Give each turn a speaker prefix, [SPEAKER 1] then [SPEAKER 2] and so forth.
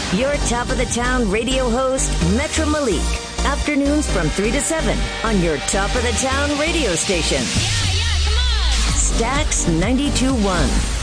[SPEAKER 1] Your top of the town radio host, Metro Malik. Afternoons from 3 to 7 on your top of the town radio station.
[SPEAKER 2] Yeah, come on.
[SPEAKER 1] Stax 92.1.